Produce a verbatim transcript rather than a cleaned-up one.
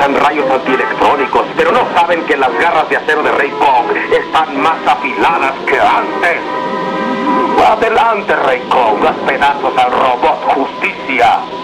utilizan rayos antielectrónicos, pero no saben que las garras de acero de Rey Kong están más afiladas que antes. Adelante, Rey Kong, haz pedazos al robot Justicia.